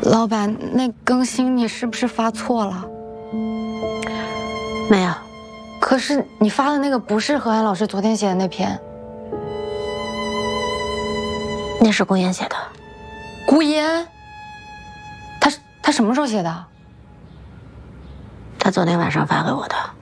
老板，那更新你是不是发错了？ 没有。 可是你发的那个不是何安老师昨天写的那篇。 那是顾言写的。 顾言？他什么时候写的？ 他昨天晚上发给我的。